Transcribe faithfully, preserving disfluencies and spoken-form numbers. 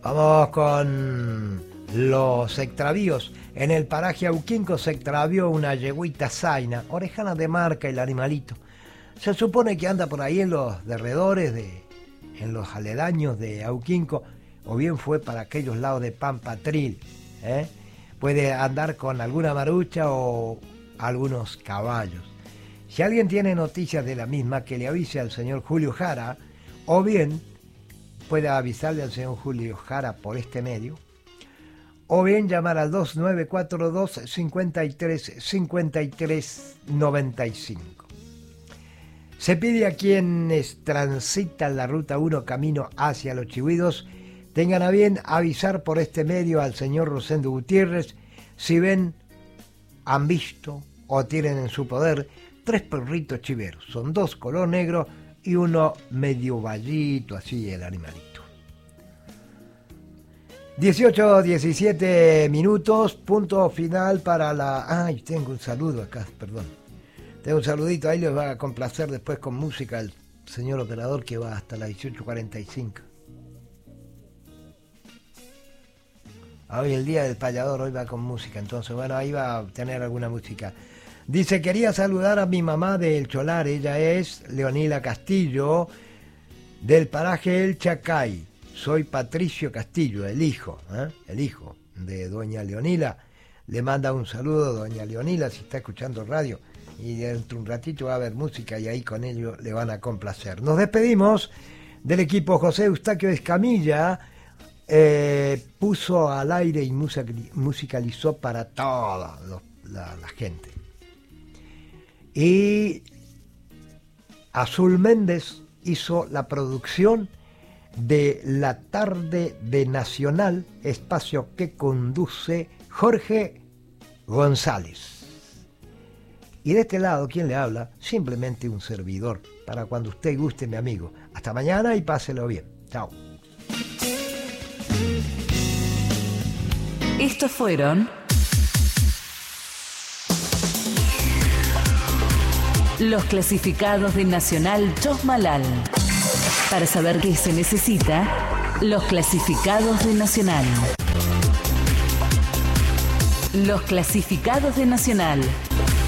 Vamos con los extravíos. En el paraje Auquinco se extravió una yeguita zaina, orejana de marca el animalito. Se supone que anda por ahí en los derredores, de, en los aledaños de Auquinco, o bien fue para aquellos lados de Pampatril. ¿eh? Puede andar con alguna marucha o algunos caballos. Si alguien tiene noticias de la misma, que le avise al señor Julio Jara, o bien puede avisarle al señor Julio Jara por este medio, o bien llamar al dos nueve cuatro dos, cinco tres, cinco tres nueve cinco. Se pide a quienes transitan la ruta uno camino hacia Los Chihuidos tengan a bien avisar por este medio al señor Rosendo Gutiérrez si ven, han visto o tienen en su poder tres perritos chiveros. Son dos color negro y uno medio vallito, así el animalito. dieciocho, diecisiete minutos, punto final para la... Ay, tengo un saludo acá, perdón. Tengo un saludito, ahí les va a complacer después con música el señor operador que va hasta las dieciocho cuarenta y cinco. Hoy el día del payador, hoy va con música, entonces bueno, ahí va a tener alguna música. Dice, quería saludar a mi mamá del Cholar, ella es Leonila Castillo, del paraje El Chacay. Soy Patricio Castillo, el hijo, ¿eh? el hijo de doña Leonila. Le manda un saludo doña Leonila si está escuchando radio. Y dentro de un ratito va a haber música y ahí con ello le van a complacer. Nos despedimos del equipo. José Eustaquio Escamilla eh, puso al aire y musicalizó para toda los, la, la gente. Y Azul Méndez hizo la producción de La Tarde de Nacional, espacio que conduce Jorge González. Y de este lado, ¿quién le habla? Simplemente un servidor, para cuando usted guste, mi amigo. Hasta mañana y páselo bien. Chao. Estos fueron los clasificados de Nacional Chosmalal. Para saber qué se necesita, los clasificados de Nacional. Los clasificados de Nacional.